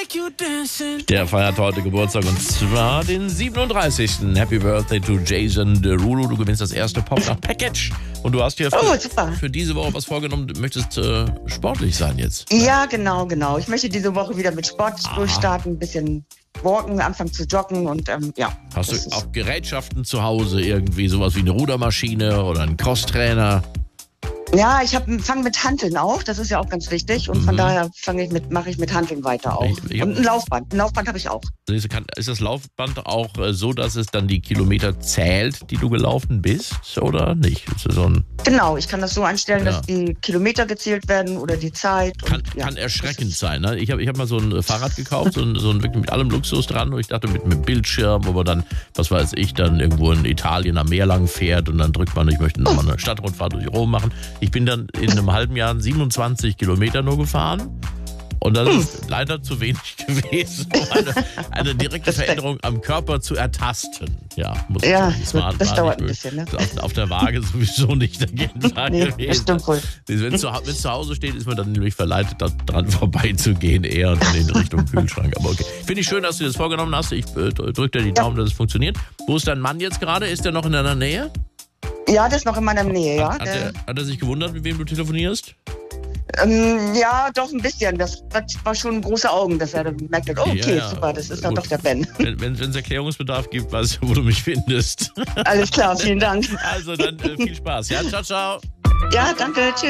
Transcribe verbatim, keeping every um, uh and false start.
Der feiert heute Geburtstag und zwar den siebenunddreißigsten Happy Birthday to Jason Derulo. Du gewinnst das erste Pop-Nach-Package. Und du hast dir für, Oh, super. für diese Woche was vorgenommen. Du möchtest äh, sportlich sein jetzt. Ja, genau, genau. Ich möchte diese Woche wieder mit Sport Aha. durchstarten, ein bisschen walken, anfangen zu joggen und ähm, ja. Hast das du ist- auch Gerätschaften zu Hause? Irgendwie sowas wie eine Rudermaschine oder einen Crosstrainer? Ja, ich fange mit Hanteln auch, das ist ja auch ganz wichtig und von Mhm. daher fange ich mit, mache ich mit Hanteln weiter auch. Ich- ich hab- Und ein Laufband, ein Laufband habe ich auch. Ist das Laufband auch äh, so, dass es dann die Kilometer zählt, die du gelaufen bist oder nicht? Ist das so ein, Genau, ich kann das so einstellen, Ja. dass die Kilometer gezählt werden oder die Zeit. kann, und, ja, kann erschreckend das ist- sein. Ne? Ich habe ich hab mal so ein äh, Fahrrad gekauft, so ein, so ein wirklich mit allem Luxus dran. Und ich dachte mit, mit Bildschirm, aber dann, was weiß ich, dann irgendwo in Italien am Meer lang fährt und dann drückt man, ich möchte nochmal eine Stadtrundfahrt durch Rom machen. Ich bin dann in einem halben Jahr siebenundzwanzig Kilometer nur gefahren. Und das ist leider zu wenig gewesen, um eine, eine direkte Respekt. Veränderung am Körper zu ertasten. Ja, muss ich Ja, sagen. Es war- das war dauert nicht ein möglich. bisschen, ne? Auf, auf der Waage sowieso nicht dagegen war Nee, das gewesen. stimmt wohl. Wenn es zu, Hau- wenn's zu Hause steht, ist man dann nämlich verleitet, da dran vorbeizugehen, eher dann in Richtung Kühlschrank. Aber okay. Finde ich schön, dass du das vorgenommen hast. Ich äh, drücke dir die Daumen, dass es funktioniert. Wo ist dein Mann jetzt gerade? Ist er noch in deiner Nähe? Ja, das ist noch in meiner Nähe, ja. Hat, hat, Der- er, hat er sich gewundert, mit wem du telefonierst? Ähm, ja, doch ein bisschen. Das war schon große Augen, dass er dann gemerkt hat, oh, okay, Ja, ja. super, das ist dann Gut. doch der Ben. Wenn wenn es Erklärungsbedarf gibt, weißt du, wo du mich findest. Alles klar, vielen Dank. Also dann äh, viel Spaß. Ja, ciao, ciao. Ja, danke, tschüss.